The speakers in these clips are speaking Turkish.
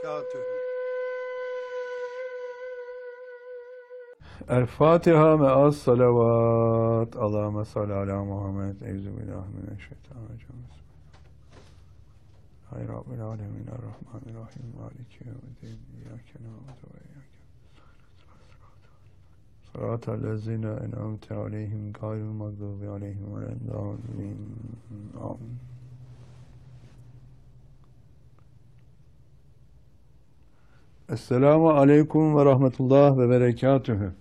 وبركاته. El-Fatiha me'as salavat. Allahümme salli ala Muhammed. Euzubillahimineşşeytanirracim. Hayır Rabbil alemin. Errahmanirrahim. Maliki yevmiddin. İyyâke na'budu ve iyyâke Sıratallezîne en'amte aleyhim gayril mağdubi aleyhim veleddâllîn. Amin. Esselamu aleyküm ve rahmetullah ve berekatühü.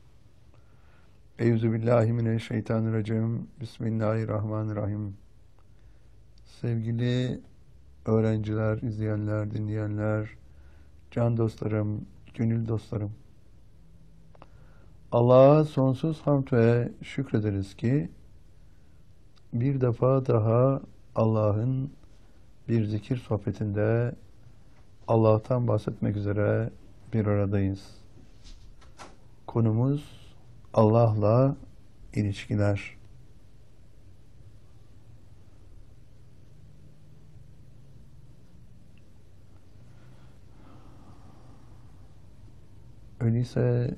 Euzubillahimineşşeytanirracim. Bismillahirrahmanirrahim. Sevgili öğrenciler, izleyenler, dinleyenler, can dostlarım, gönül dostlarım. Allah'a sonsuz hamd ve şükrederiz ki bir defa daha Allah'ın bir zikir sohbetinde Allah'tan bahsetmek üzere bir aradayız. Konumuz Allah'la ilişkiler. Öyleyse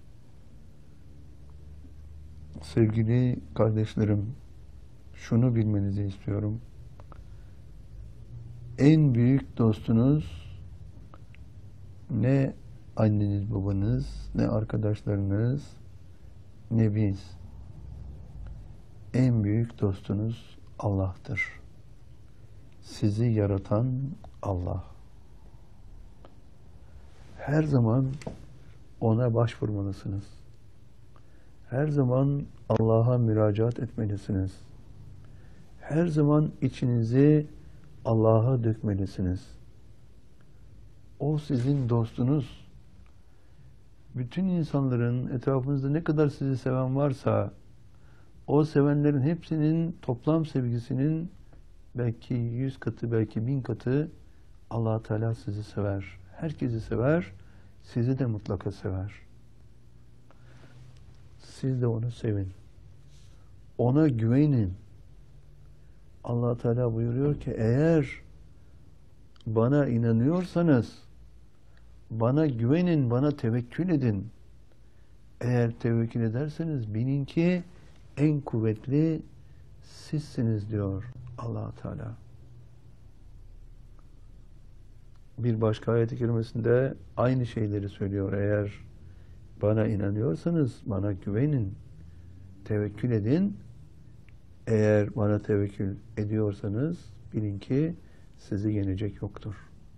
sevgili kardeşlerim, şunu bilmenizi istiyorum. En büyük dostunuz ne anneniz, babanız, ne arkadaşlarınız, ne biz. En büyük dostunuz Allah'tır. Sizi yaratan Allah. Her zaman ona başvurmalısınız. Her zaman Allah'a müracaat etmelisiniz. Her zaman içinizi Allah'a dökmelisiniz. O sizin dostunuz. Bütün insanların etrafınızda ne kadar sizi seven varsa, o sevenlerin hepsinin toplam sevgisinin belki 100 katı, belki 1000 katı Allah Teala sizi sever. Herkesi sever, sizi de mutlaka sever. Siz de onu sevin. Ona güvenin. Allah Teala buyuruyor ki eğer bana inanıyorsanız bana güvenin, bana tevekkül edin. Eğer tevekkül ederseniz bilin ki en kuvvetli sizsiniz diyor Allah Teala. Bir başka ayet-i kerimesinde aynı şeyleri söylüyor. Eğer bana inanıyorsanız bana güvenin, tevekkül edin. Eğer bana tevekkül ediyorsanız bilin ki sizi yenecek yoktur.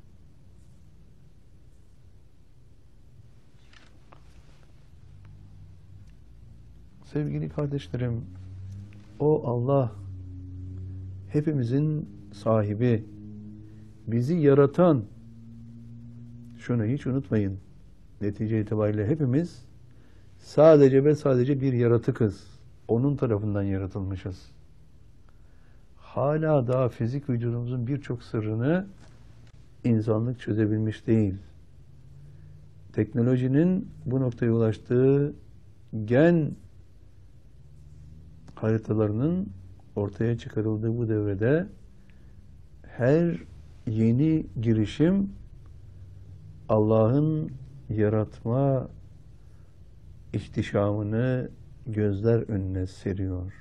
Sevgili kardeşlerim, o Allah hepimizin sahibi, bizi yaratan, şunu hiç unutmayın, netice itibariyle hepimiz sadece ve sadece bir yaratıkız. Onun tarafından yaratılmışız. Hala daha fizik vücudumuzun birçok sırrını insanlık çözebilmiş değil. Teknolojinin bu noktaya ulaştığı gen haritalarının ortaya çıkarıldığı bu devrede her yeni girişim Allah'ın yaratma ihtişamını gözler önüne seriyor.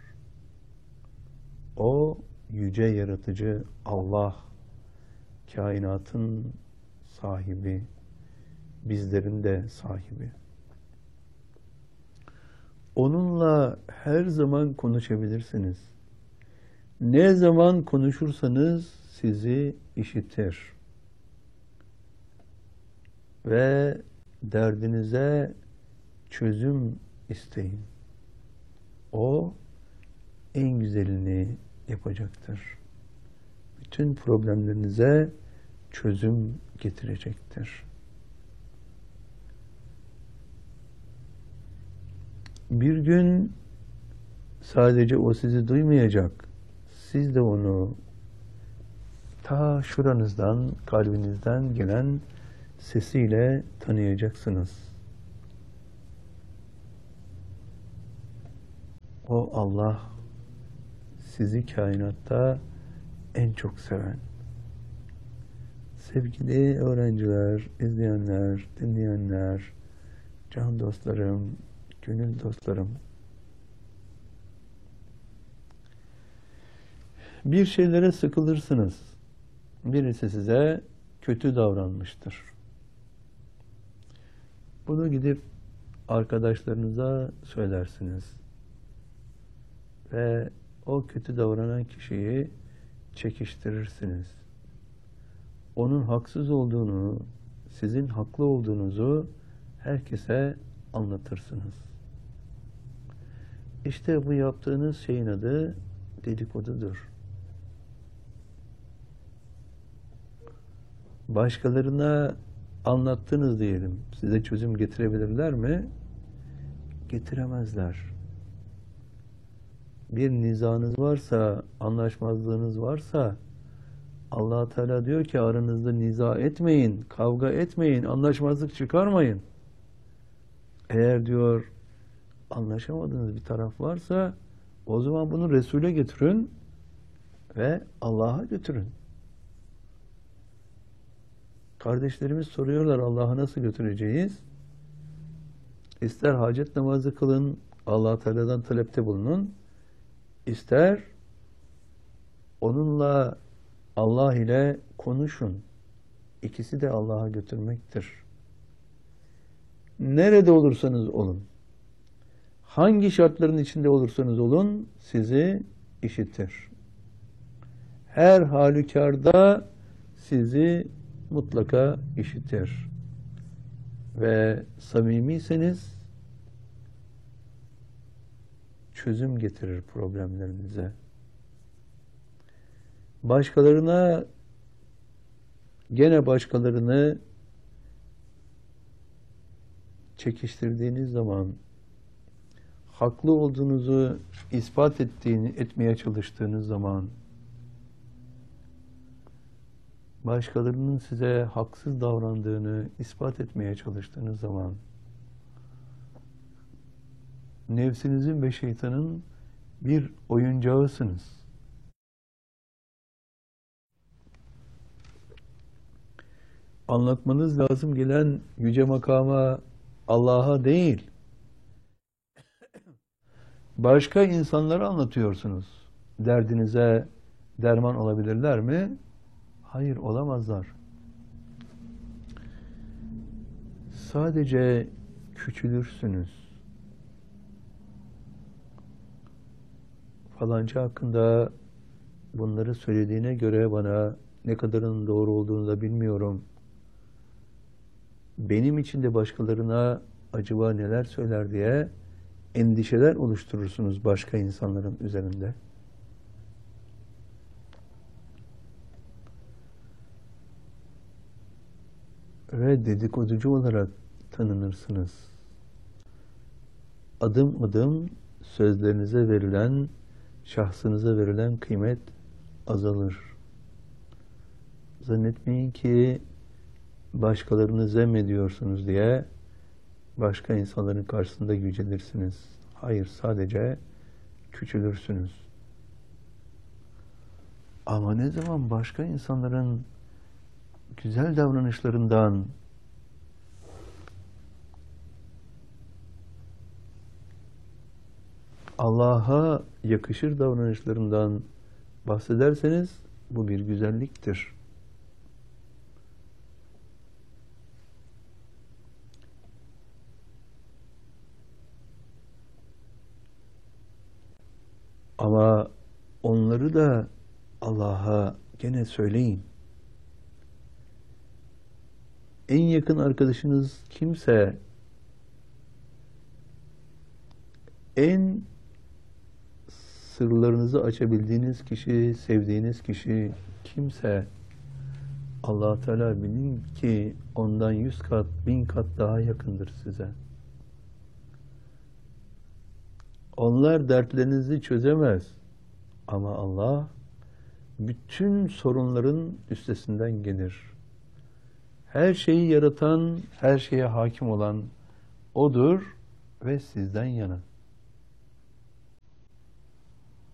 O yüce yaratıcı Allah, kainatın sahibi, bizlerin de sahibi. Onunla her zaman konuşabilirsiniz. Ne zaman konuşursanız sizi işitir. Ve derdinize çözüm isteyin. O en güzelini yapacaktır. Bütün problemlerinize çözüm getirecektir. Bir gün sadece o sizi duymayacak. Siz de onu ta şuranızdan, kalbinizden gelen sesiyle tanıyacaksınız. O Allah sizi kainatta en çok seven, Sevgili öğrenciler, izleyenler, dinleyenler, can dostlarım, gönül dostlarım. Bir şeylere sıkılırsınız. Birisi size kötü davranmıştır. Bunu gidip arkadaşlarınıza söylersiniz. Ve o kötü davranan kişiyi çekiştirirsiniz. Onun haksız olduğunu, sizin haklı olduğunuzu herkese anlatırsınız. İşte bu yaptığınız şeyin adı dedikodudur. Başkalarına anlattınız diyelim. Size çözüm getirebilirler mi? Getiremezler. Bir nizanız varsa, anlaşmazlığınız varsa Allah Teala diyor ki aranızda niza etmeyin, kavga etmeyin, anlaşmazlık çıkarmayın. Eğer diyor anlaşamadığınız bir taraf varsa o zaman bunu Resul'e götürün ve Allah'a götürün. Kardeşlerimiz soruyorlar Allah'a nasıl götüreceğiz? İster hacet namazı kılın, Allah Teala'dan talepte bulunun. İster onunla Allah ile konuşun. İkisi de Allah'a götürmektir. Nerede olursanız olun, hangi şartların içinde olursanız olun, sizi işitir. Her halükarda sizi mutlaka işitir. Ve samimiyseniz çözüm getirir problemlerinize. Gene başkalarını çekiştirdiğiniz zaman, haklı olduğunuzu ispat etmeye çalıştığınız zaman, başkalarının size haksız davrandığını ispat etmeye çalıştığınız zaman, nefsinizin ve şeytanın bir oyuncağısınız. Anlatmanız lazım gelen yüce makama Allah'a değil, başka insanlara anlatıyorsunuz. Derdinize derman olabilirler mi? Hayır, olamazlar. Sadece küçülürsünüz. Falanca hakkında bunları söylediğine göre bana ne kadarının doğru olduğunu da bilmiyorum. Benim için de başkalarına acaba neler söyler diye endişeler oluşturursunuz başka insanların üzerinde. Ve dedikoducu olarak tanınırsınız. Adım adım sözlerinize verilen, şahsınıza verilen kıymet azalır. Zannetmeyin ki başkalarını zemmediyorsunuz diye başka insanların karşısında yücelirsiniz. Hayır, sadece küçülürsünüz. Ama ne zaman başka insanların güzel davranışlarından, Allah'a yakışır davranışlarından bahsederseniz bu bir güzelliktir. Ama onları da Allah'a gene söyleyin. En yakın arkadaşınız kimse, en sırlarınızı açabildiğiniz kişi, sevdiğiniz kişi kimse, Allah Teala bilin ki ondan 100 kat, 1000 kat daha yakındır size. Onlar dertlerinizi çözemez. Ama Allah bütün sorunların üstesinden gelir. Her şeyi yaratan, her şeye hakim olan O'dur ve sizden yana.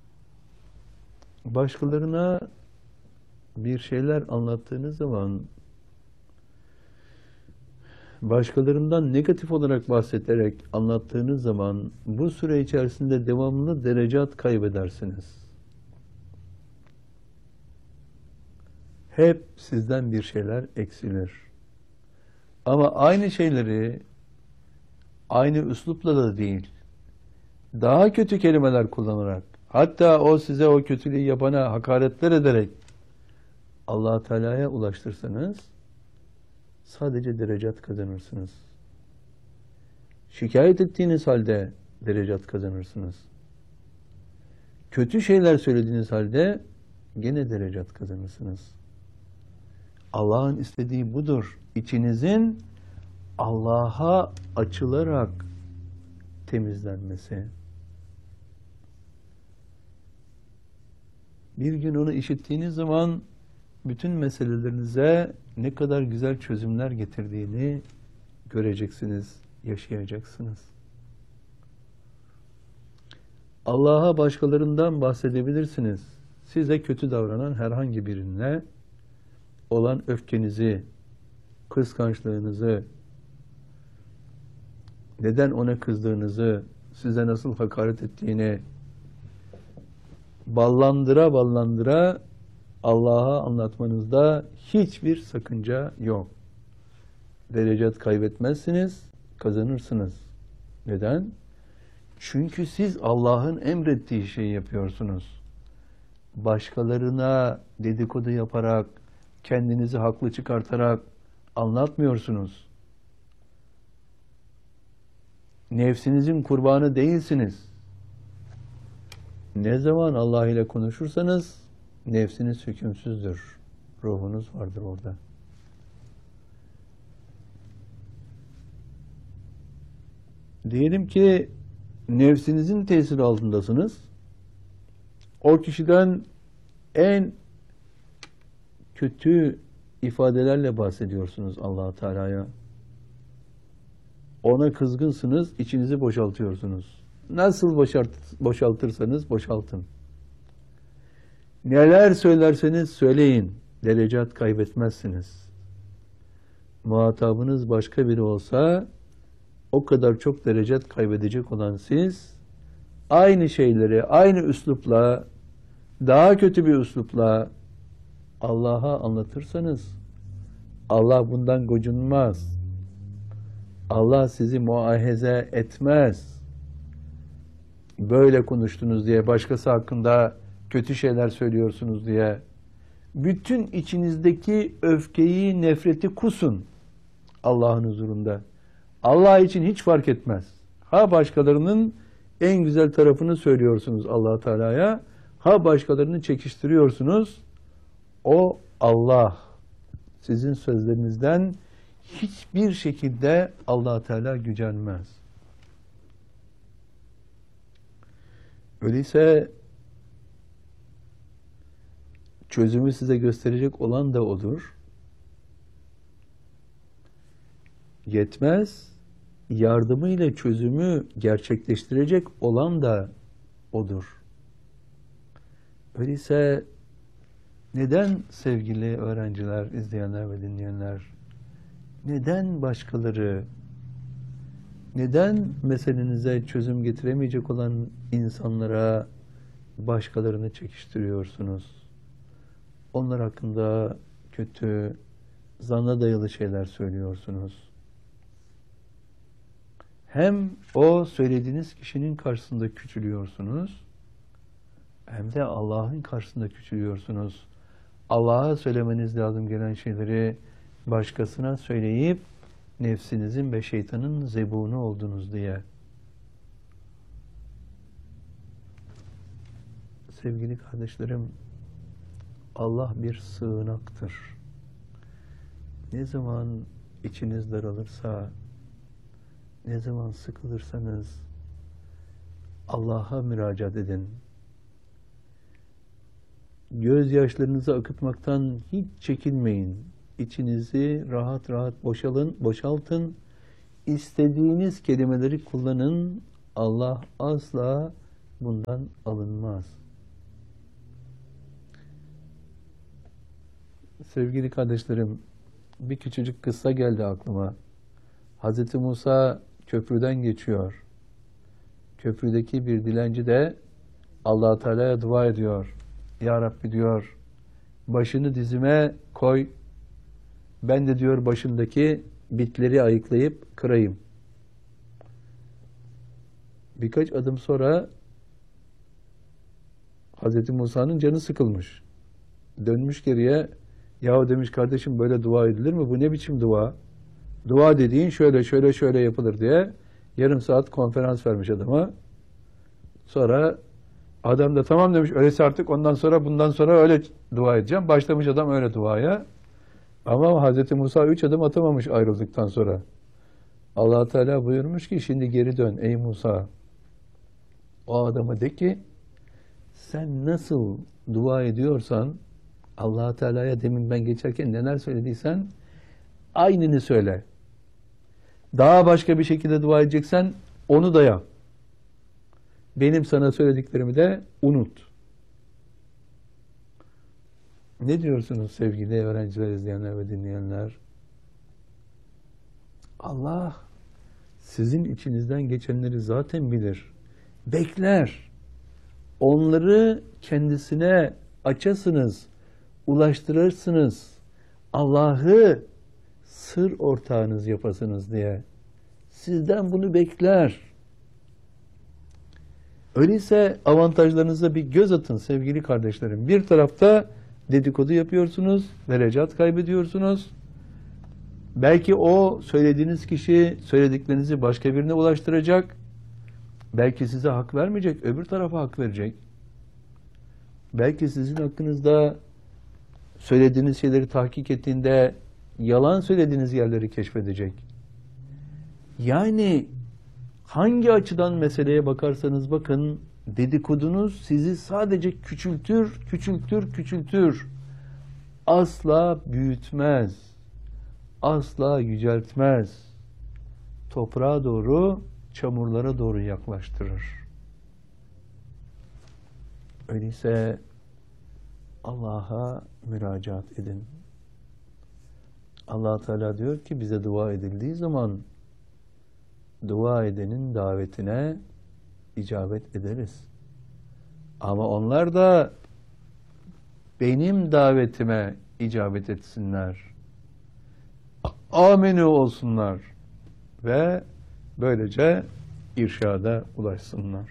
Başkalarına bir şeyler anlattığınız zaman başkalarından negatif olarak bahsederek anlattığınız zaman bu süre içerisinde devamlı derecat kaybedersiniz. Hep sizden bir şeyler eksilir. Ama aynı şeyleri aynı üslupla da değil, daha kötü kelimeler kullanarak, hatta o size o kötülüğü yapana hakaretler ederek Allah Teala'ya ulaştırsanız sadece derecat kazanırsınız. Şikayet ettiğiniz halde derecat kazanırsınız. Kötü şeyler söylediğiniz halde gene derecat kazanırsınız. Allah'ın istediği budur. İçinizin Allah'a açılarak temizlenmesi. Bir gün onu işittiğiniz zaman bütün meselelerinize ne kadar güzel çözümler getirdiğini göreceksiniz, yaşayacaksınız. Allah'a başkalarından bahsedebilirsiniz. Size kötü davranan herhangi birine olan öfkenizi, kıskançlığınızı, neden ona kızdığınızı, size nasıl hakaret ettiğini ballandıra ballandıra Allah'a anlatmanızda hiçbir sakınca yok. Derecat kaybetmezsiniz, kazanırsınız. Neden? Çünkü siz Allah'ın emrettiği şeyi yapıyorsunuz. Başkalarına dedikodu yaparak, kendinizi haklı çıkartarak anlatmıyorsunuz. Nefsinizin kurbanı değilsiniz. Ne zaman Allah ile konuşursanız nefsiniz hükümsüzdür. Ruhunuz vardır orada. Diyelim ki nefsinizin tesiri altındasınız. O kişiden en kötü ifadelerle bahsediyorsunuz Allah Teala'ya. Ona kızgınsınız, içinizi boşaltıyorsunuz. Nasıl boşaltırsanız boşaltın. Neler söylerseniz söyleyin, derecat kaybetmezsiniz. Muhatabınız başka biri olsa, o kadar çok derecat kaybedecek olan siz, aynı şeyleri, aynı üslupla, daha kötü bir üslupla Allah'a anlatırsanız, Allah bundan gocunmaz. Allah sizi muahize etmez. Böyle konuştunuz diye, başkası hakkında kötü şeyler söylüyorsunuz diye. Bütün içinizdeki öfkeyi, nefreti kusun Allah'ın huzurunda. Allah için hiç fark etmez. Ha başkalarının en güzel tarafını söylüyorsunuz Allah Teala'ya, ha başkalarını çekiştiriyorsunuz. O Allah sizin sözlerinizden hiçbir şekilde Allah Teala gücenmez. Öyleyse çözümü size gösterecek olan da odur. Yetmez, yardımıyla çözümü gerçekleştirecek olan da odur. Öyleyse neden sevgili öğrenciler, izleyenler ve dinleyenler, neden başkaları, neden meselenize çözüm getiremeyecek olan insanlara başkalarını çekiştiriyorsunuz? Onlar hakkında kötü, zanna dayalı şeyler söylüyorsunuz. Hem o söylediğiniz kişinin karşısında küçülüyorsunuz, hem de Allah'ın karşısında küçülüyorsunuz. Allah'a söylemeniz lazım gelen şeyleri başkasına söyleyip nefsinizin ve şeytanın zebunu oldunuz diye. Sevgili kardeşlerim, Allah bir sığınaktır. Ne zaman içiniz daralırsa, ne zaman sıkılırsanız Allah'a müracaat edin. Gözyaşlarınızı akıtmaktan hiç çekinmeyin. İçinizi rahat rahat boşaltın. İstediğiniz kelimeleri kullanın. Allah asla bundan alınmaz. Sevgili kardeşlerim, bir küçücük kıssa geldi aklıma. Hazreti Musa köprüden geçiyor. Köprüdeki bir dilenci de Allah Teala'ya dua ediyor. Ya Rabbi diyor, başını dizime koy. Ben de diyor başındaki bitleri ayıklayıp kırayım. Birkaç adım sonra Hazreti Musa'nın canı sıkılmış. Dönmüş geriye, yahu demiş kardeşim böyle dua edilir mi? Bu ne biçim dua? Dua dediğin şöyle şöyle şöyle yapılır diye yarım saat konferans vermiş adama. Sonra adam da tamam demiş, öyleyse artık ondan sonra bundan sonra öyle dua edeceğim. Başlamış adam öyle duaya. Ama Hazreti Musa 3 adım atamamış ayrıldıktan sonra. Allah Teala buyurmuş ki şimdi geri dön ey Musa. O adama de ki sen nasıl dua ediyorsan Allah Teala'ya demin ben geçerken neler söylediysen aynını söyle. Daha başka bir şekilde dua edeceksen onu da yap. Benim sana söylediklerimi de unut. Ne diyorsunuz sevgili öğrenciler, izleyenler ve dinleyenler? Allah sizin içinizden geçenleri zaten bilir. Bekler. Onları kendisine açasınız, ulaştırırsınız. Allah'ı sır ortağınız yapasınız diye. Sizden bunu bekler. Öyleyse avantajlarınıza bir göz atın sevgili kardeşlerim. Bir tarafta dedikodu yapıyorsunuz, derecat kaybediyorsunuz. Belki o söylediğiniz kişi söylediklerinizi başka birine ulaştıracak. Belki size hak vermeyecek, öbür tarafa hak verecek. Belki sizin hakkınızda söylediğiniz şeyleri tahkik ettiğinde yalan söylediğiniz yerleri keşfedecek. Yani hangi açıdan meseleye bakarsanız bakın, dedikodunuz sizi sadece küçültür, küçültür, küçültür. Asla büyütmez. Asla yüceltmez. Toprağa doğru, çamurlara doğru yaklaştırır. Öyleyse Allah'a müracaat edin. Allah Teala diyor ki bize dua edildiği zaman dua edenin davetine icabet ederiz. Ama onlar da benim davetime icabet etsinler. Amenü olsunlar ve böylece irşada ulaşsınlar.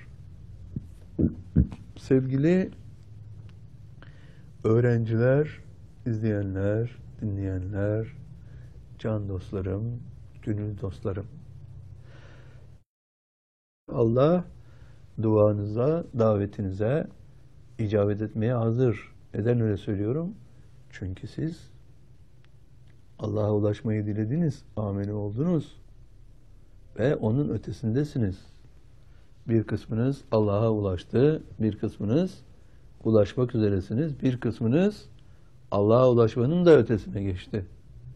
Sevgili öğrenciler, izleyenler, dinleyenler, can dostlarım, gönül dostlarım. Allah duanıza, davetinize icabet etmeye hazır. Neden öyle söylüyorum? Çünkü siz Allah'a ulaşmayı dilediniz, ameli oldunuz ve onun ötesindesiniz. Bir kısmınız Allah'a ulaştı, bir kısmınız ulaşmak üzeresiniz, bir kısmınız Allah'a ulaşmanın da ötesine geçti.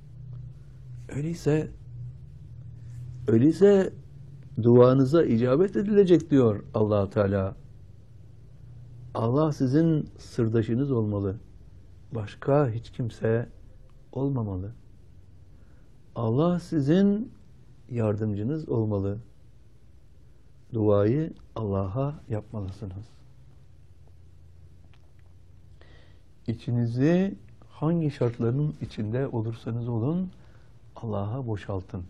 Öyleyse duanıza icabet edilecek diyor Allah Teala. Allah sizin sırdaşınız olmalı. Başka hiç kimse olmamalı. Allah sizin yardımcınız olmalı. Duayı Allah'a yapmalısınız. İçinizi hangi şartların içinde olursanız olun Allah'a boşaltın.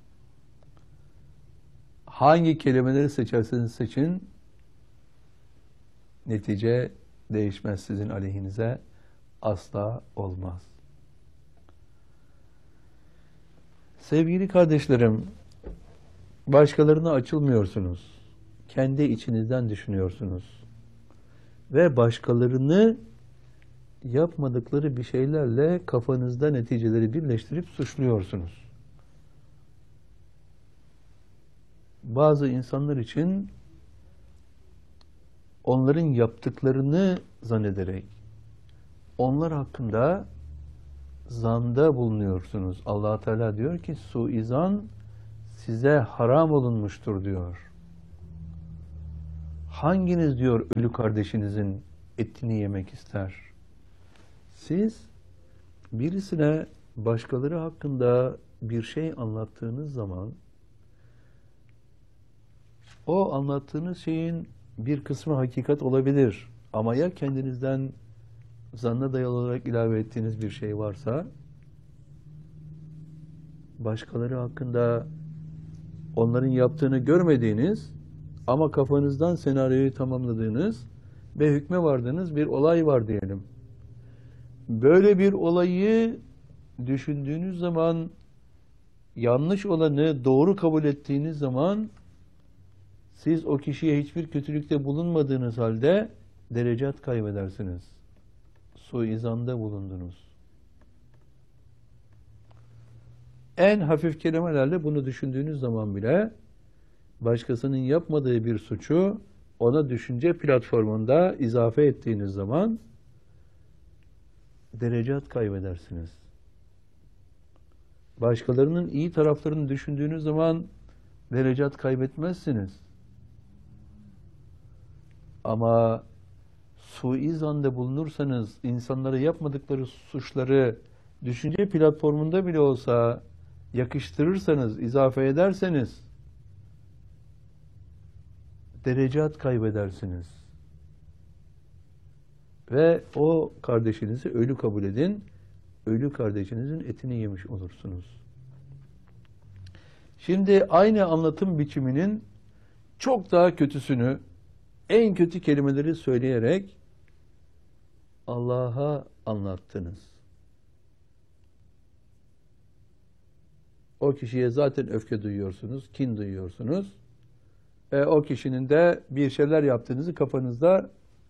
Hangi kelimeleri seçerseniz seçin, netice değişmez sizin aleyhinize, asla olmaz. Sevgili kardeşlerim, başkalarına açılmıyorsunuz. Kendi içinizden düşünüyorsunuz. Ve başkalarını yapmadıkları bir şeylerle kafanızda neticeleri birleştirip suçluyorsunuz. Bazı insanlar için onların yaptıklarını zannederek onlar hakkında zanda bulunuyorsunuz. Allah Teala diyor ki suizan size haram olunmuştur diyor. Hanginiz diyor ölü kardeşinizin etini yemek ister? Siz birisine başkaları hakkında bir şey anlattığınız zaman o anlattığınız şeyin bir kısmı hakikat olabilir. Ama ya kendinizden zanna dayalı olarak ilave ettiğiniz bir şey varsa başkaları hakkında onların yaptığını görmediğiniz ama kafanızdan senaryoyu tamamladığınız ve hükme vardığınız bir olay var diyelim. Böyle bir olayı düşündüğünüz zaman yanlış olanı doğru kabul ettiğiniz zaman siz o kişiye hiçbir kötülükte bulunmadığınız halde derecat kaybedersiniz. Suizanda bulundunuz. En hafif kelimelerle bunu düşündüğünüz zaman bile başkasının yapmadığı bir suçu ona düşünce platformunda izafe ettiğiniz zaman derecat kaybedersiniz. Başkalarının iyi taraflarını düşündüğünüz zaman derecat kaybetmezsiniz. Ama suizanda bulunursanız, insanlara yapmadıkları suçları düşünce platformunda bile olsa yakıştırırsanız, izafe ederseniz derecat kaybedersiniz. Ve o kardeşinizi ölü kabul edin, ölü kardeşinizin etini yemiş olursunuz. Şimdi aynı anlatım biçiminin çok daha kötüsünü, en kötü kelimeleri söyleyerek Allah'a anlattınız. O kişiye zaten öfke duyuyorsunuz, kin duyuyorsunuz. O kişinin de bir şeyler yaptığınızı kafanızda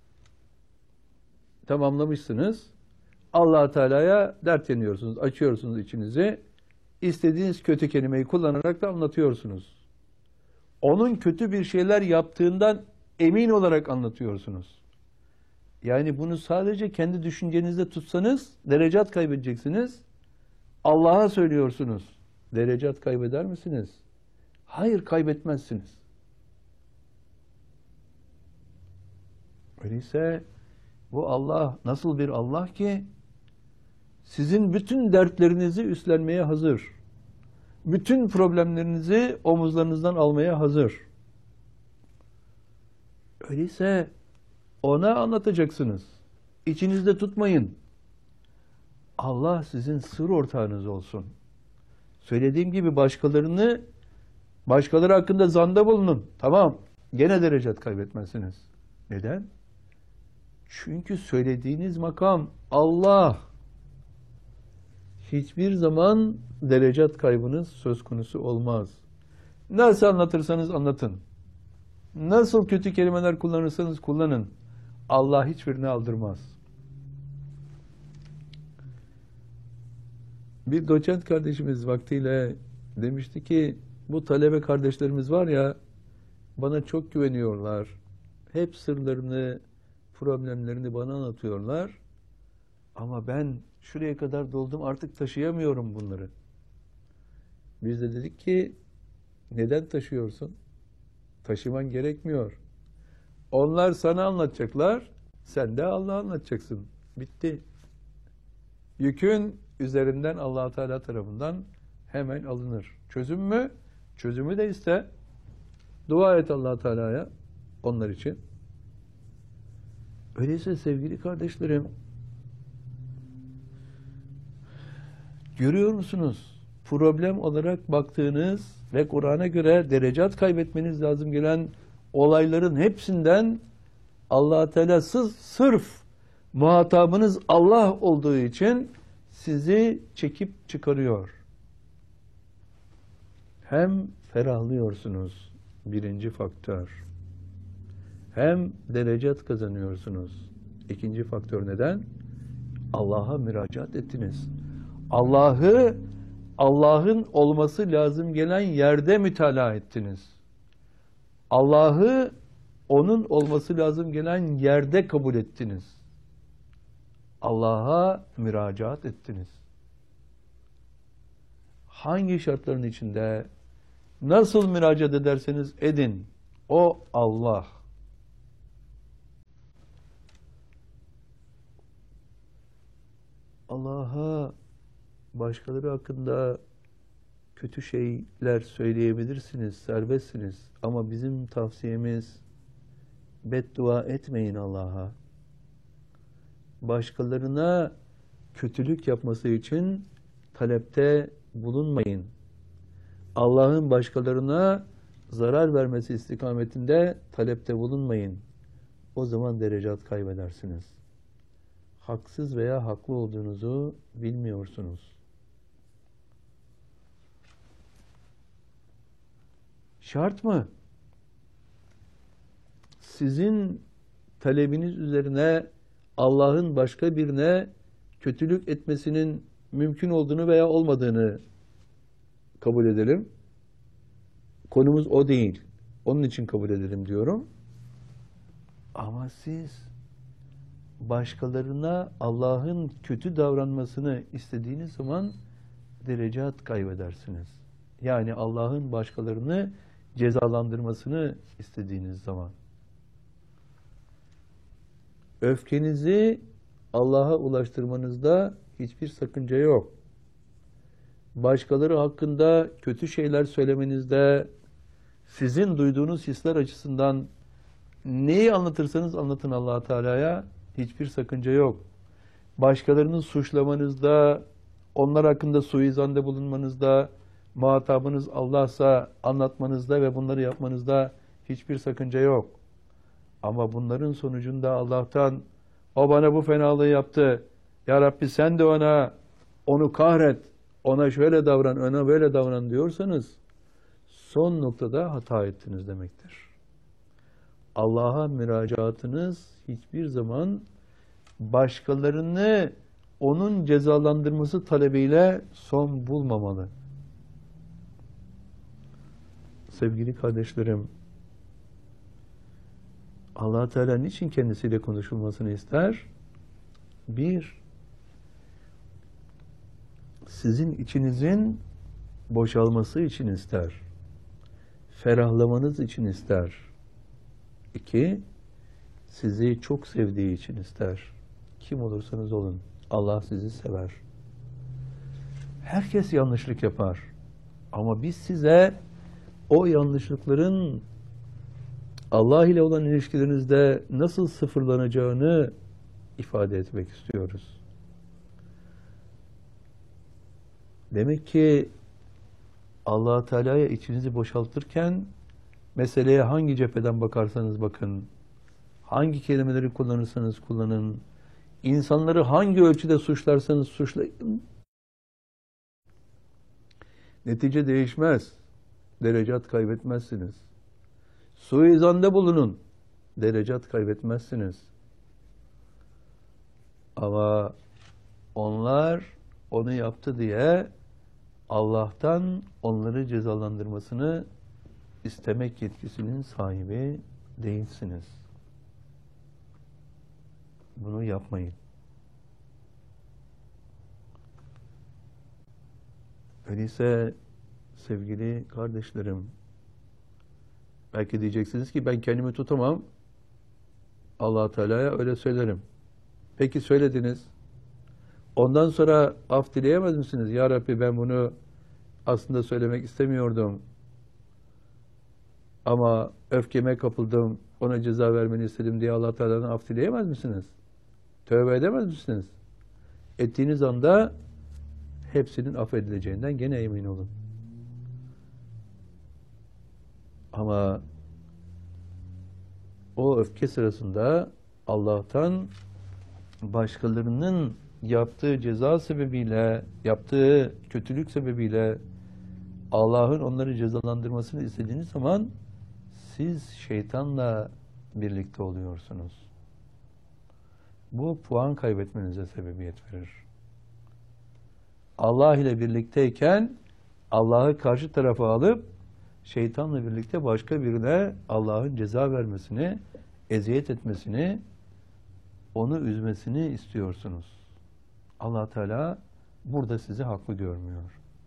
tamamlamışsınız. Allah Teala'ya dert yanıyorsunuz, açıyorsunuz içinizi. İstediğiniz kötü kelimeyi kullanarak da anlatıyorsunuz. Onun kötü bir şeyler yaptığından emin olarak anlatıyorsunuz. Yani bunu sadece kendi düşüncenizde tutsanız derecat kaybedeceksiniz. Allah'a söylüyorsunuz. Derecat kaybeder misiniz? Hayır, kaybetmezsiniz. Öyleyse bu Allah nasıl bir Allah ki sizin bütün dertlerinizi üstlenmeye hazır. Bütün problemlerinizi omuzlarınızdan almaya hazır. Öyleyse ona anlatacaksınız. İçinizde tutmayın. Allah sizin sır ortağınız olsun. Söylediğim gibi başkaları hakkında zanda bulunun. Tamam. Gene derecat kaybetmezsiniz. Neden? Çünkü söylediğiniz makam Allah. Hiçbir zaman derecat kaybınız söz konusu olmaz. Nasıl anlatırsanız anlatın. Nasıl kötü kelimeler kullanırsanız kullanın. Allah hiçbirini aldırmaz. Bir doçent kardeşimiz vaktiyle demişti ki bu talebe kardeşlerimiz var ya bana çok güveniyorlar. Hep sırlarını, problemlerini bana anlatıyorlar. Ama ben şuraya kadar doldum artık taşıyamıyorum bunları. Biz de dedik ki neden taşıyorsun? Taşıman gerekmiyor. Onlar sana anlatacaklar, sen de Allah'a anlatacaksın. Bitti. Yükün üzerinden Allah Teala tarafından hemen alınır. Çözüm mü? Çözümü de iste. Dua et Allah Teala'ya onlar için. Öyleyse sevgili kardeşlerim, görüyor musunuz? Problem olarak baktığınız ve Kur'an'a göre derecat kaybetmeniz lazım gelen olayların hepsinden Allah Teala sırf muhatabınız Allah olduğu için sizi çekip çıkarıyor. Hem ferahlıyorsunuz, birinci faktör. Hem derecat kazanıyorsunuz. İkinci faktör neden? Allah'a müracaat ettiniz. Allah'ın olması lazım gelen yerde mütalaa ettiniz. Allah'ı onun olması lazım gelen yerde kabul ettiniz. Allah'a müracaat ettiniz. Hangi şartların içinde nasıl müracaat ederseniz edin. O Allah. Allah'a başkaları hakkında kötü şeyler söyleyebilirsiniz, serbestsiniz. Ama bizim tavsiyemiz beddua etmeyin Allah'a. Başkalarına kötülük yapması için talepte bulunmayın. Allah'ın başkalarına zarar vermesi istikametinde talepte bulunmayın. O zaman derecat kaybedersiniz. Haksız veya haklı olduğunuzu bilmiyorsunuz. Şart mı? Sizin talebiniz üzerine Allah'ın başka birine kötülük etmesinin mümkün olduğunu veya olmadığını kabul edelim. Konumuz o değil. Onun için kabul edelim diyorum. Ama siz başkalarına Allah'ın kötü davranmasını istediğiniz zaman derecat kaybedersiniz. Yani Allah'ın başkalarını cezalandırmasını istediğiniz zaman. Öfkenizi Allah'a ulaştırmanızda hiçbir sakınca yok. Başkaları hakkında kötü şeyler söylemenizde, sizin duyduğunuz hisler açısından neyi anlatırsanız anlatın Allah Teala'ya, hiçbir sakınca yok. Başkalarını suçlamanızda, onlar hakkında suizanda bulunmanızda, muhatabınız Allah'sa anlatmanızda ve bunları yapmanızda hiçbir sakınca yok. Ama bunların sonucunda Allah'tan o bana bu fenalığı yaptı, ya Rabbi sen de onu kahret, ona şöyle davran, ona böyle davran diyorsanız son noktada hata ettiniz demektir. Allah'a müracaatınız hiçbir zaman başkalarını onun cezalandırması talebiyle son bulmamalı. Sevgili kardeşlerim, Allah Teala niçin kendisiyle konuşulmasını ister? Bir, sizin içinizin boşalması için ister. Ferahlamanız için ister. İki, sizi çok sevdiği için ister. Kim olursanız olun, Allah sizi sever. Herkes yanlışlık yapar. Ama biz size o yanlışlıkların Allah ile olan ilişkilerinizde nasıl sıfırlanacağını ifade etmek istiyoruz. Demek ki Allah Teala'ya içinizi boşaltırken meseleye hangi cepheden bakarsanız bakın, hangi kelimeleri kullanırsanız kullanın, insanları hangi ölçüde suçlarsanız suçlayın, netice değişmez. Derecat kaybetmezsiniz. Suizanda bulunun. Derecat kaybetmezsiniz. Ama onlar onu yaptı diye Allah'tan onları cezalandırmasını istemek yetkisinin sahibi değilsiniz. Bunu yapmayın. Öyleyse sevgili kardeşlerim, belki diyeceksiniz ki ben kendimi tutamam, Allah Teala'ya öyle söylerim. Peki söylediniz. Ondan sonra af dileyemez misiniz? Ya Rabbi ben bunu aslında söylemek istemiyordum. Ama öfkeme kapıldım, ona ceza vermeni istedim diye Allah Teala'dan af dileyemez misiniz? Tövbe edemez misiniz? Ettiğiniz anda hepsinin affedileceğinden gene emin olun. Ama o öfke sırasında Allah'tan başkalarının yaptığı ceza sebebiyle, yaptığı kötülük sebebiyle Allah'ın onları cezalandırmasını istediğiniz zaman siz şeytanla birlikte oluyorsunuz. Bu puan kaybetmenize sebebiyet verir. Allah ile birlikteyken Allah'ı karşı tarafa alıp şeytanla birlikte başka birine Allah'ın ceza vermesini, eziyet etmesini, onu üzmesini istiyorsunuz. Allah Teala burada sizi haklı görmüyor.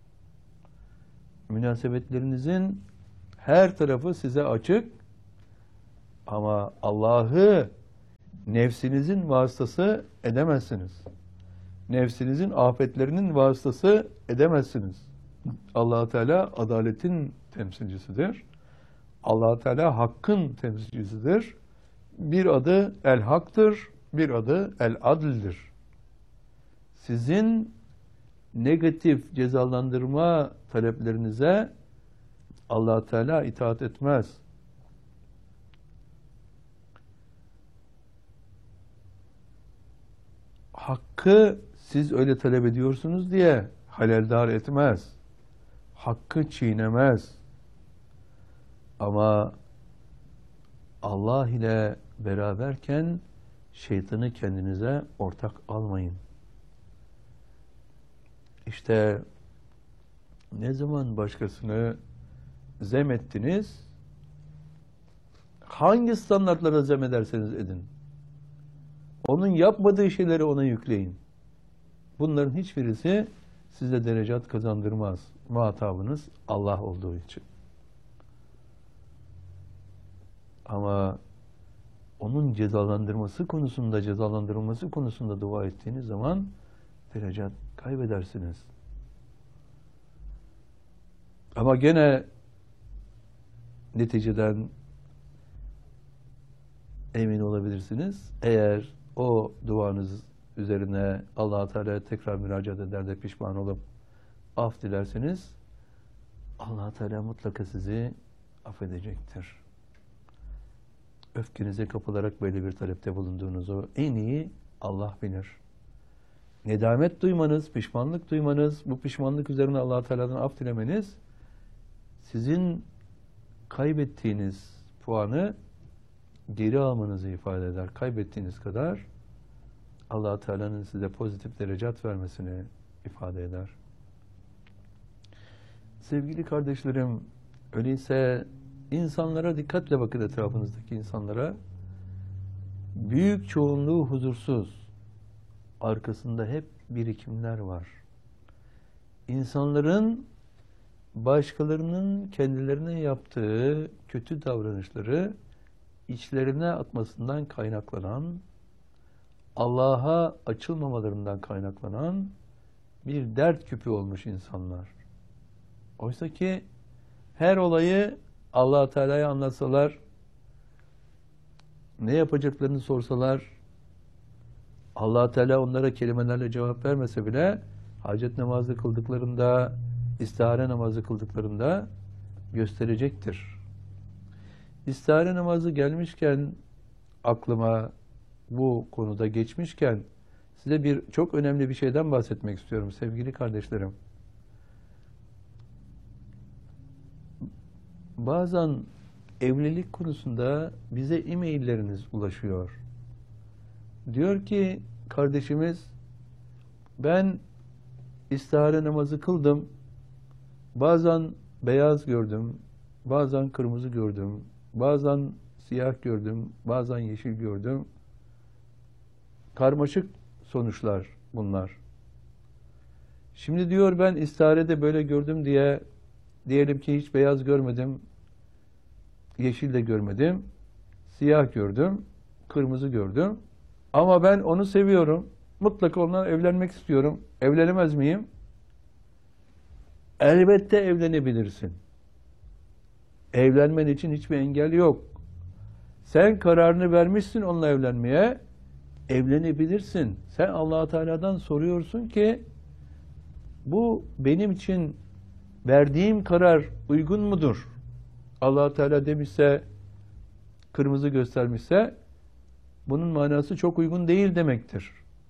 Münasebetlerinizin her tarafı size açık ama Allah'ı nefsinizin vasıtası edemezsiniz. Nefsinizin afetlerinin vasıtası edemezsiniz. Allah Teala adaletin temsilcisidir. Allah Teala hakkın temsilcisidir. Bir adı El Hak'tır, bir adı El Adil'dir. Sizin negatif cezalandırma taleplerinize Allah Teala itaat etmez. Hakkı siz öyle talep ediyorsunuz diye haleldar etmez. Hakkı çiğnemez. Ama Allah ile beraberken şeytanı kendinize ortak almayın. İşte ne zaman başkasını zem ettiniz, hangi standartlara zem ederseniz edin, onun yapmadığı şeyleri ona yükleyin. Bunların hiçbirisi size derecat kazandırmaz. Muhatabınız Allah olduğu için. Ama onun cezalandırılması konusunda dua ettiğiniz zaman derecat kaybedersiniz. Ama gene neticeden emin olabilirsiniz. Eğer o duanız üzerine Allah-u Teala'ya tekrar müracaat eder de pişman olup af dilerseniz Allah-u Teala mutlaka sizi affedecektir. Öfkenize kapılarak böyle bir talepte bulunduğunuzu en iyi Allah bilir. Nedamet duymanız, pişmanlık duymanız, bu pişmanlık üzerine Allah-u Teala'dan af dilemeniz sizin kaybettiğiniz puanı geri almanızı ifade eder. Kaybettiğiniz kadar Allah-u Teala'nın size pozitif derecat vermesini ifade eder. Sevgili kardeşlerim, öyleyse insanlara dikkatle bakın, etrafınızdaki insanlara. Büyük çoğunluğu huzursuz. Arkasında hep birikimler var. İnsanların başkalarının kendilerine yaptığı kötü davranışları içlerine atmasından kaynaklanan, Allah'a açılmamalarından kaynaklanan bir dert küpü olmuş insanlar. Oysa ki her olayı Allah-u Teala'ya anlatsalar, ne yapacaklarını sorsalar, Allah-u Teala onlara kelimelerle cevap vermese bile hacet namazı kıldıklarında, istihare namazı kıldıklarında gösterecektir. İstihare namazı gelmişken, aklıma bu konuda geçmişken size çok önemli bir şeyden bahsetmek istiyorum sevgili kardeşlerim. Bazen evlilik konusunda bize e-mailleriniz ulaşıyor. Diyor ki kardeşimiz, ben istihare namazı kıldım. Bazen beyaz gördüm, bazen kırmızı gördüm, bazen siyah gördüm, bazen yeşil gördüm. Karmaşık sonuçlar bunlar. Şimdi diyor, ben istiharede böyle gördüm diye, diyelim ki hiç beyaz görmedim, yeşil de görmedim, siyah gördüm, kırmızı gördüm. Ama ben onu seviyorum, mutlaka onunla evlenmek istiyorum. Evlenemez miyim? Elbette evlenebilirsin. Evlenmen için hiçbir engel yok. Sen kararını vermişsin onunla evlenmeye, evlenebilirsin. Sen Allah-u Teala'dan soruyorsun ki, bu benim için verdiğim karar uygun mudur? Allah-u Teala demişse, kırmızı göstermişse, bunun manası çok uygun değil demektir.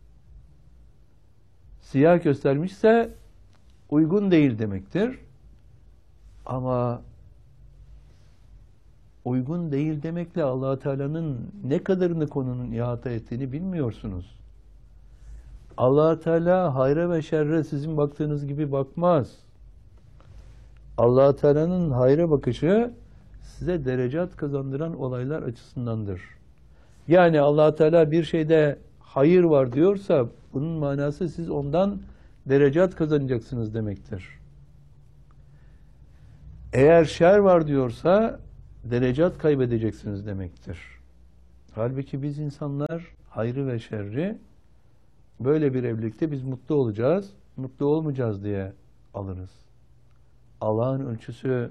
Siyah göstermişse, uygun değil demektir. Ama uygun değil demekle Allah-u Teala'nın ne kadarını konunun ihata ettiğini bilmiyorsunuz. Allah-u Teala hayra ve şerre sizin baktığınız gibi bakmaz. Allah-u Teala'nın hayra bakışı size derecat kazandıran olaylar açısındandır. Yani Allah-u Teala bir şeyde hayır var diyorsa bunun manası siz ondan derecat kazanacaksınız demektir. Eğer şer var diyorsa derecat kaybedeceksiniz demektir. Halbuki biz insanlar hayrı ve şerri böyle bir evlilikte biz mutlu olacağız, mutlu olmayacağız diye alırız. Allah'ın ölçüsü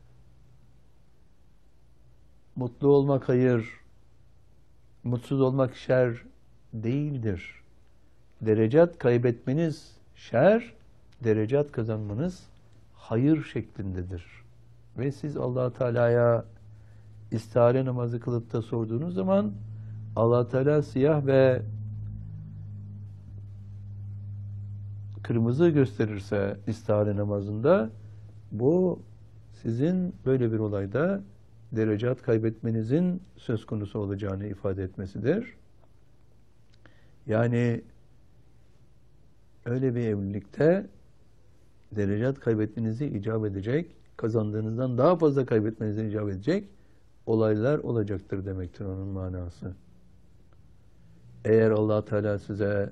mutlu olmak hayır, mutsuz olmak şer değildir. Derecat kaybetmeniz şer, derecat kazanmanız hayır şeklindedir. Ve siz Allah Teala'ya istihare namazı kılıp da sorduğunuz zaman Allah Teala siyah ve kırmızı gösterirse istihare namazında, bu sizin böyle bir olayda derecat kaybetmenizin söz konusu olacağını ifade etmesidir. Yani öyle bir evlilikte derecat kaybetmenizi icap edecek, kazandığınızdan daha fazla kaybetmenizi icap edecek olaylar olacaktır demektir onun manası. Eğer Allah Teala size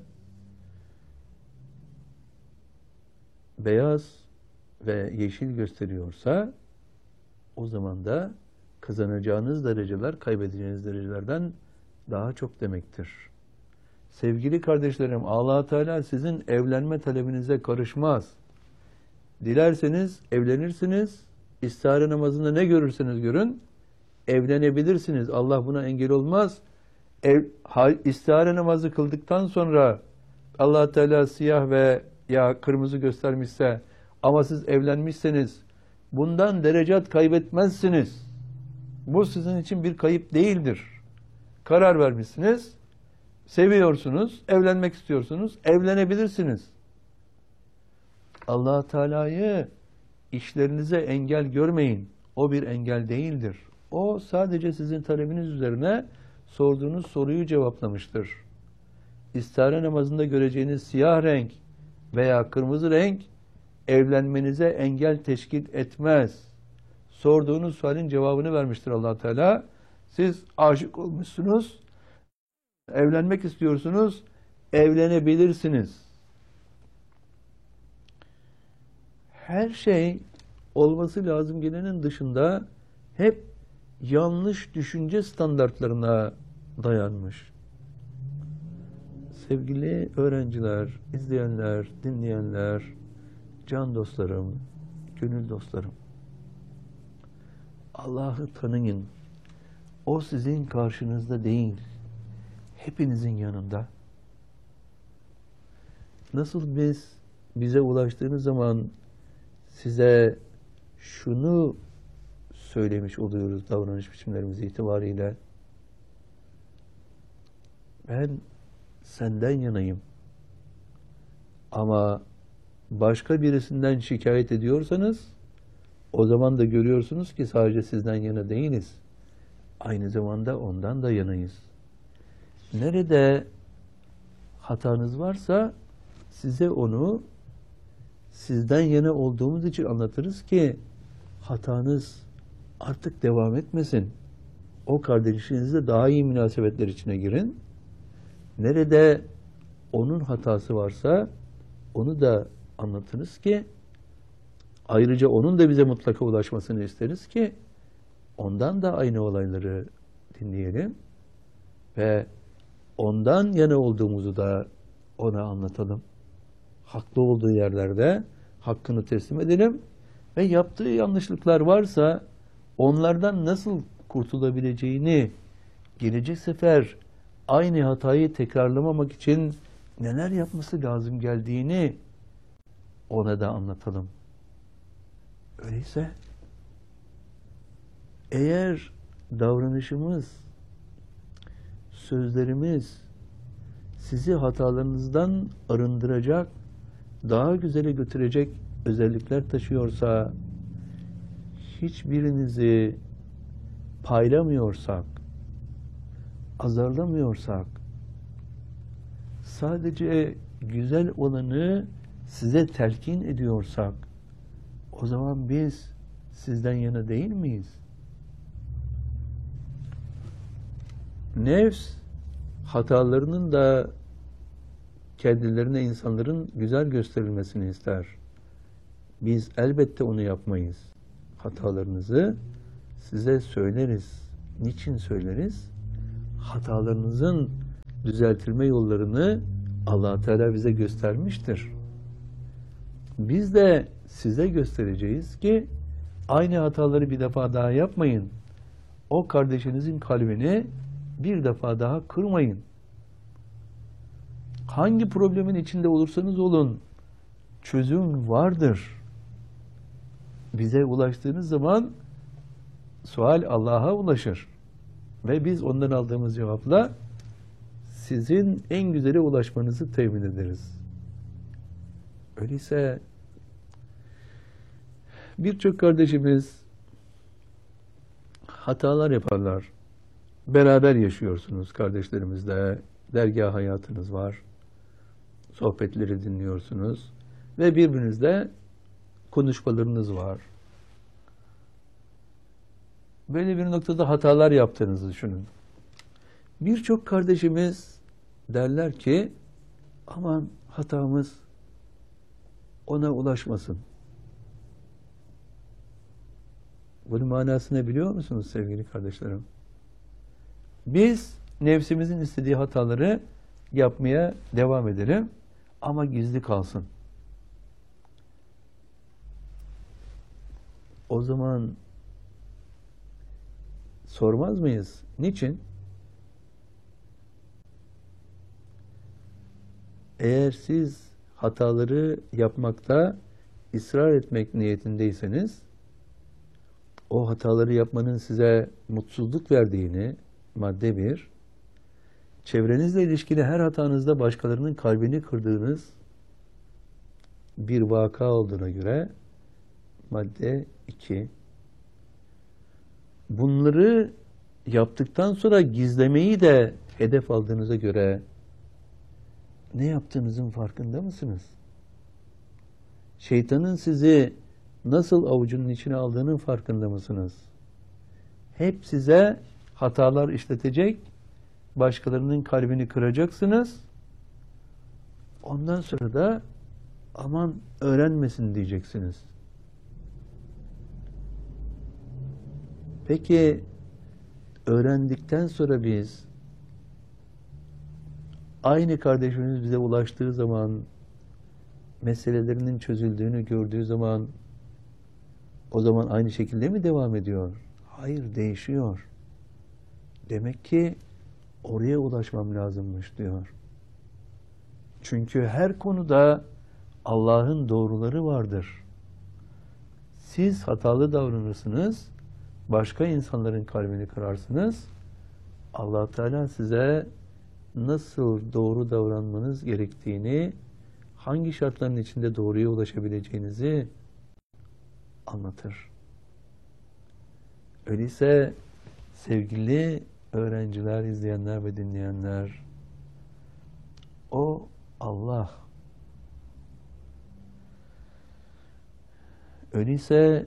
beyaz ve yeşil gösteriyorsa, o zaman da kazanacağınız dereceler kaybedeceğiniz derecelerden daha çok demektir. Sevgili kardeşlerim, Allah Teala sizin evlenme talebinize karışmaz. Dilerseniz evlenirsiniz, istihare namazında ne görürseniz görün, evlenebilirsiniz. Allah buna engel olmaz. İstihare namazı kıldıktan sonra Allah Teala siyah ve ya kırmızı göstermişse ama siz evlenmişseniz bundan derecat kaybetmezsiniz. Bu sizin için bir kayıp değildir. Karar vermişsiniz, seviyorsunuz, evlenmek istiyorsunuz, evlenebilirsiniz. Allah Teala'yı işlerinize engel görmeyin. O bir engel değildir. O sadece sizin talebiniz üzerine sorduğunuz soruyu cevaplamıştır. İstihare namazında göreceğiniz siyah renk veya kırmızı renk evlenmenize engel teşkil etmez. Sorduğunuz sualin cevabını vermiştir Allah Teala. Siz aşık olmuşsunuz, evlenmek istiyorsunuz, evlenebilirsiniz. Her şey olması lazım gelenin dışında hep yanlış düşünce standartlarına dayanmış. Sevgili öğrenciler, izleyenler, dinleyenler, can dostlarım, gönül dostlarım, Allah'ı tanıyın. O sizin karşınızda değil, hepinizin yanında. Nasıl bize ulaştığınız zaman size şunu söylemiş oluyoruz davranış biçimlerimiz itibariyle: ben senden yanayım. Ama başka birisinden şikayet ediyorsanız, o zaman da görüyorsunuz ki sadece sizden yana değiliz. Aynı zamanda ondan da yanayız. Nerede hatanız varsa size onu sizden yana olduğumuz için anlatırız ki hatanız artık devam etmesin. O kardeşinizle daha iyi münasebetler içine girin. Nerede onun hatası varsa onu da anlatırız ki, ayrıca onun da bize mutlaka ulaşmasını isteriz ki ondan da aynı olayları dinleyelim ve ondan yana olduğumuzu da ona anlatalım. Haklı olduğu yerlerde hakkını teslim edelim ve yaptığı yanlışlıklar varsa onlardan nasıl kurtulabileceğini, gelecek sefer aynı hatayı tekrarlamamak için neler yapması lazım geldiğini ona da anlatalım. Öyleyse eğer davranışımız, sözlerimiz sizi hatalarınızdan arındıracak, daha güzele götürecek özellikler taşıyorsa, hiçbirinizi paylamıyorsak, azarlamıyorsak, sadece güzel olanı size telkin ediyorsak, o zaman biz sizden yana değil miyiz? Nefs hatalarının da kendilerine insanların güzel gösterilmesini ister. Biz elbette onu yapmayız. Hatalarınızı size söyleriz. Niçin söyleriz? Hatalarınızın düzeltilme yollarını Allah Teala bize göstermiştir. Biz de size göstereceğiz ki aynı hataları bir defa daha yapmayın. O kardeşinizin kalbini bir defa daha kırmayın. Hangi problemin içinde olursanız olun, çözüm vardır. Bize ulaştığınız zaman sual Allah'a ulaşır. Ve biz ondan aldığımız cevapla sizin en güzele ulaşmanızı temin ederiz. Öyleyse birçok kardeşimiz hatalar yaparlar. Beraber yaşıyorsunuz kardeşlerimizle, dergâh hayatınız var, sohbetleri dinliyorsunuz ve birbirinizle konuşmalarınız var. Böyle bir noktada hatalar yaptığınızı düşünün. Birçok kardeşimiz derler ki aman hatamız ona ulaşmasın. Bunun manasını biliyor musunuz sevgili kardeşlerim? Biz nefsimizin istediği hataları yapmaya devam edelim ama gizli kalsın. O zaman sormaz mıyız? Niçin? Eğer siz hataları yapmakta ısrar etmek niyetindeyseniz, o hataları yapmanın size mutsuzluk verdiğini, madde bir, çevrenizle ilişkili her hatanızda başkalarının kalbini kırdığınız bir vaka olduğuna göre, madde 2, bunları yaptıktan sonra gizlemeyi de hedef aldığınıza göre ne yaptığınızın farkında mısınız? Şeytanın sizi nasıl avucunun içine aldığının farkında mısınız? Hep size hatalar işletecek, başkalarının kalbini kıracaksınız. Ondan sonra da aman öğrenmesin diyeceksiniz. Peki öğrendikten sonra biz aynı kardeşimiz bize ulaştığı zaman, meselelerinin çözüldüğünü gördüğü zaman o zaman aynı şekilde mi devam ediyor? Hayır, değişiyor. Demek ki oraya ulaşmam lazımmış diyor. Çünkü her konuda Allah'ın doğruları vardır. Siz hatalı davranırsınız, başka insanların kalbini kırarsınız. Allah Teala size nasıl doğru davranmanız gerektiğini, hangi şartların içinde doğruya ulaşabileceğinizi anlatır. Öyleyse sevgili öğrenciler, izleyenler ve dinleyenler, o Allah. Öyleyse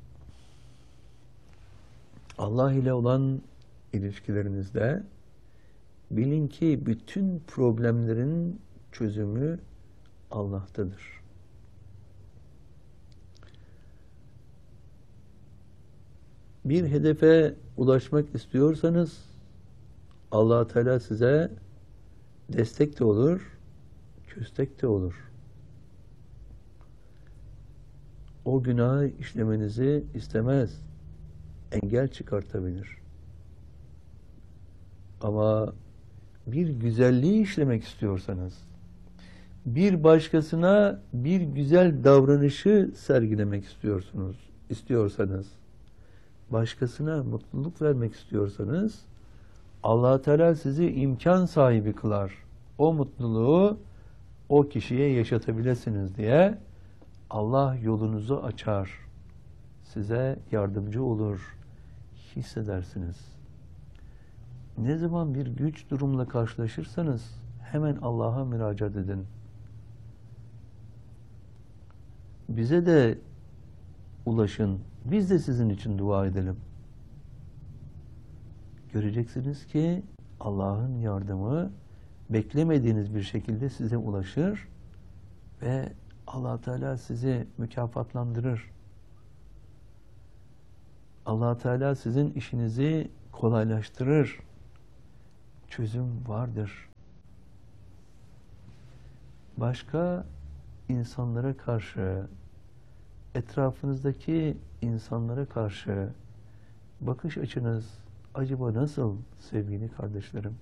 Allah ile olan ilişkilerinizde bilin ki bütün problemlerin çözümü Allah'tadır. Bir hedefe ulaşmak istiyorsanız Allah Teala size destek de olur, köstek de olur. O günahı işlemenizi istemez, engel çıkartabilir. Ama bir güzelliği işlemek istiyorsanız, bir başkasına bir güzel davranışı sergilemek istiyorsanız, başkasına mutluluk vermek istiyorsanız, Allah Teala sizi imkan sahibi kılar. O mutluluğu o kişiye yaşatabilirsiniz diye Allah yolunuzu açar. Size yardımcı olur. Hissedersiniz. Ne zaman bir güç durumla karşılaşırsanız hemen Allah'a müracaat edin. Bize de ulaşın. Biz de sizin için dua edelim. Göreceksiniz ki Allah'ın yardımı beklemediğiniz bir şekilde size ulaşır ve Allah Teala sizi mükafatlandırır. Allah Teala sizin işinizi kolaylaştırır. Çözüm vardır. Başka insanlara karşı, etrafınızdaki insanlara karşı bakış açınız acaba nasıl sevgili kardeşlerim?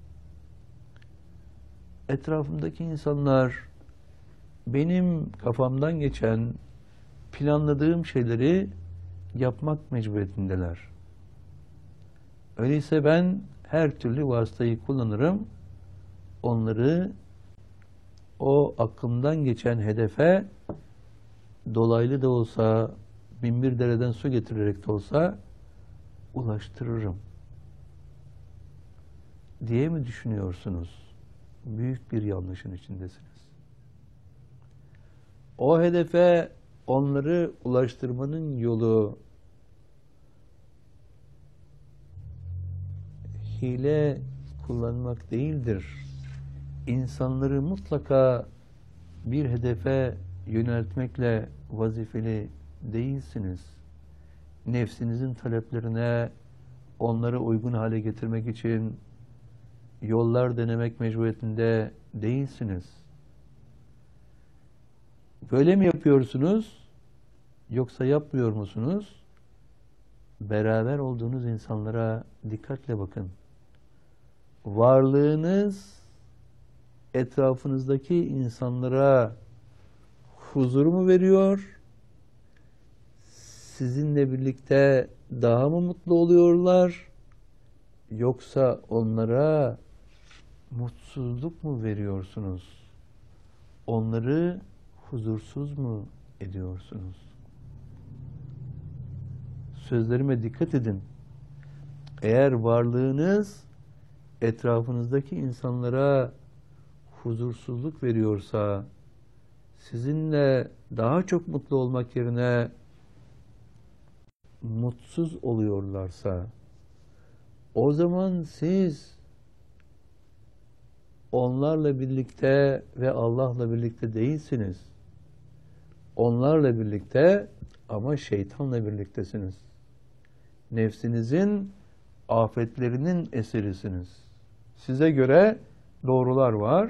Etrafımdaki insanlar benim kafamdan geçen, planladığım şeyleri yapmak mecburiyetindeler. Öyleyse ben her türlü vasıtayı kullanırım, onları o aklımdan geçen hedefe dolaylı da olsa, binbir dereden su getirerek de olsa ulaştırırım diye mi düşünüyorsunuz? Büyük bir yanlışın içindesiniz. O hedefe onları ulaştırmanın yolu hile kullanmak değildir. İnsanları mutlaka bir hedefe yöneltmekle vazifeli değilsiniz. Nefsinizin taleplerine onları uygun hale getirmek için yollar denemek mecburiyetinde değilsiniz. Böyle mi yapıyorsunuz? Yoksa yapmıyor musunuz? Beraber olduğunuz insanlara dikkatle bakın. Varlığınız etrafınızdaki insanlara huzur mu veriyor? Sizinle birlikte daha mı mutlu oluyorlar? Yoksa onlara mutsuzluk mu veriyorsunuz? Onları huzursuz mu ediyorsunuz? Sözlerime dikkat edin. Eğer varlığınız etrafınızdaki insanlara huzursuzluk veriyorsa, sizinle daha çok mutlu olmak yerine mutsuz oluyorlarsa, o zaman siz onlarla birlikte ve Allah'la birlikte değilsiniz. Onlarla birlikte ama şeytanla birliktesiniz. Nefsinizin afetlerinin eserisiniz. Size göre doğrular var,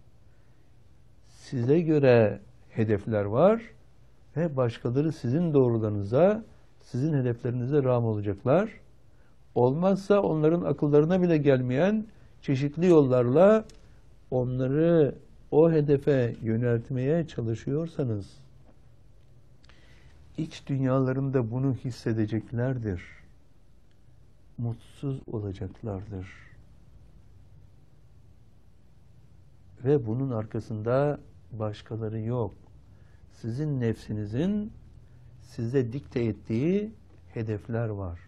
size göre hedefler var ve başkaları sizin doğrularınıza, sizin hedeflerinize rağm olacaklar. Olmazsa onların akıllarına bile gelmeyen çeşitli yollarla onları o hedefe yöneltmeye çalışıyorsanız, iç dünyalarında bunu hissedeceklerdir. Mutsuz olacaklardır. Ve bunun arkasında başkaları yok. Sizin nefsinizin size dikte ettiği hedefler var.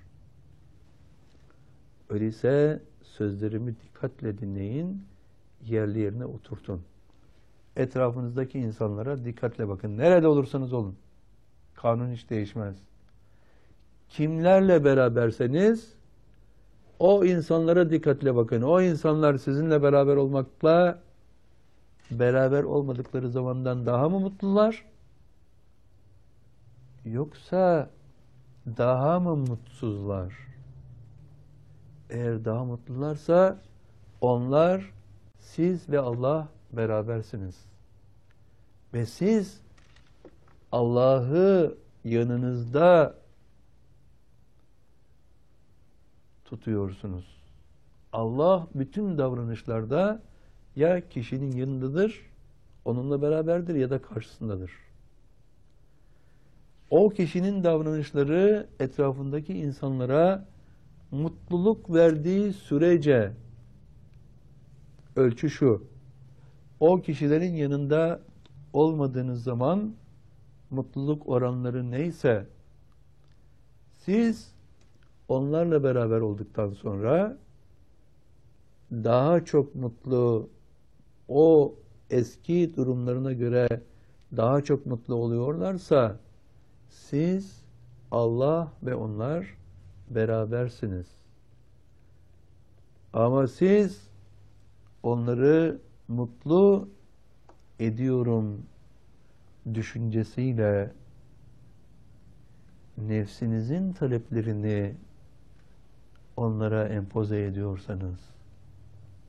Öyleyse sözlerimi dikkatle dinleyin, yerli yerine oturtun. Etrafınızdaki insanlara dikkatle bakın. Nerede olursanız olun. Kanun hiç değişmez. Kimlerle beraberseniz o insanlara dikkatle bakın. O insanlar sizinle beraber olmakla beraber olmadıkları zamandan daha mı mutlular? Yoksa daha mı mutsuzlar? Eğer daha mutlularsa onlar, siz ve Allah berabersiniz. Ve siz Allah'ı yanınızda tutuyorsunuz. Allah bütün davranışlarda ya kişinin yanındadır, onunla beraberdir ya da karşısındadır. O kişinin davranışları etrafındaki insanlara mutluluk verdiği sürece ölçü şu: o kişilerin yanında olmadığınız zaman mutluluk oranları neyse, siz onlarla beraber olduktan sonra daha çok mutlu, o eski durumlarına göre daha çok mutlu oluyorlarsa, siz, Allah ve onlar berabersiniz. Ama siz onları mutlu ediyorum düşüncesiyle nefsinizin taleplerini onlara empoze ediyorsanız,